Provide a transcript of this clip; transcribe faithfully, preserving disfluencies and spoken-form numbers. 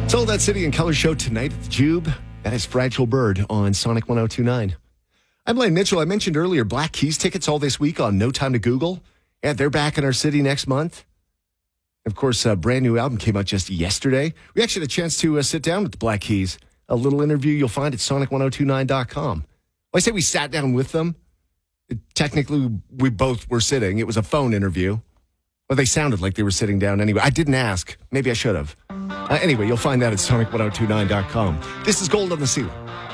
Sold That City and Color Show tonight at the Jube. That is Fragile Bird on Sonic one oh two point nine. I'm Blaine Mitchell. I mentioned earlier Black Keys tickets all this week on No Time to Google. Yeah, they're back in our city next month. Of course, a brand new album came out just yesterday. We actually had a chance to uh, sit down with the Black Keys. A little interview you'll find at sonic one oh two nine dot com. Well, I say we sat down with them. It, technically, we both were sitting. It was a phone interview. Well, they sounded like they were sitting down anyway. I didn't ask. Maybe I should have. Uh, anyway, you'll find that at sonic one oh two nine dot com. This is Gold on the Ceiling.